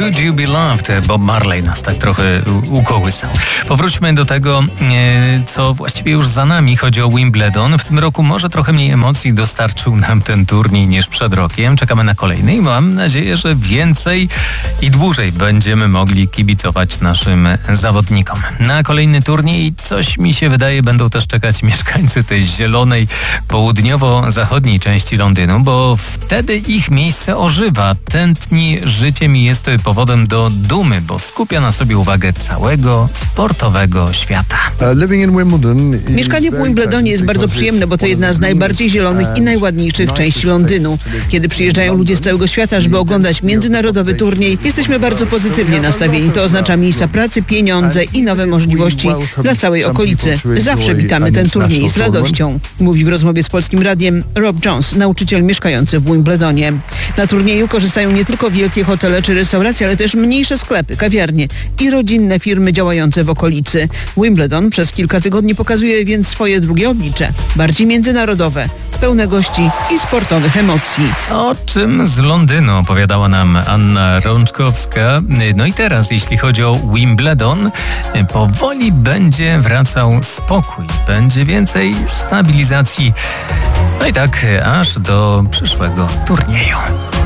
Could You Be Loved? Bob Marley nas tak trochę ukołysał. Powróćmy do tego, co właściwie już za nami. Chodzi o Wimbledon. W tym roku może trochę mniej emocji dostarczył nam ten turniej niż przed rokiem. Czekamy na kolejny i mam nadzieję, że więcej i dłużej będziemy mogli kibicować naszym zawodnikom. Na kolejny turniej, coś mi się wydaje, będą też czekać mieszkańcy tej zielonej, południowo-zachodniej części Londynu, bo wtedy ich miejsce ożywa, tętni życiem i jest powodem do dumy, bo skupia na sobie uwagę całego sportowego świata. Mieszkanie w Wimbledonie jest bardzo przyjemne, bo to jedna z najbardziej zielonych i najładniejszych części Londynu. Kiedy przyjeżdżają ludzie z całego świata, żeby oglądać międzynarodowy turniej, jesteśmy bardzo pozytywnie nastawieni. To oznacza miejsca pracy, pieniądze i nowe możliwości dla całej okolicy. Zawsze witamy ten turniej z radością, mówi w rozmowie z Polskim Radiem Rob Jones, nauczyciel mieszkający w Wimbledonie. Na turnieju korzystają nie tylko wielkie hotele czy restauracje, ale też mniejsze sklepy, kawiarnie i rodzinne firmy działające w okolicy. Wimbledon przez kilka tygodni pokazuje więc swoje drugie oblicze, bardziej międzynarodowe, pełne gości i sportowych emocji. O czym z Londynu opowiadała nam Anna Rączkowska. No i teraz, jeśli chodzi o Wimbledon, powoli będzie wracał spokój, będzie więcej stabilizacji. No i tak aż do przyszłego turnieju.